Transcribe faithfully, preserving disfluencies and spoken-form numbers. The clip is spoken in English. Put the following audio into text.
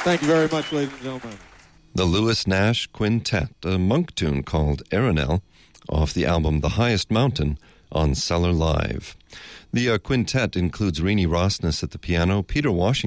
Thank you very much, ladies and gentlemen. The Lewis Nash Quintet, a monk tune called Arenelle, off the album The Highest Mountain on Cellar Live. The uh, quintet includes Renee Rossness at the piano, Peter Washington